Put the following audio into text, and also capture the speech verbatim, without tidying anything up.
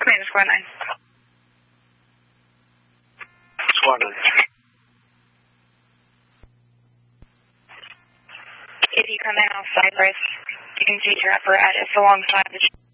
Command Squad nine. Squad nine. If you come in off Cypress, you can see your apparatus alongside the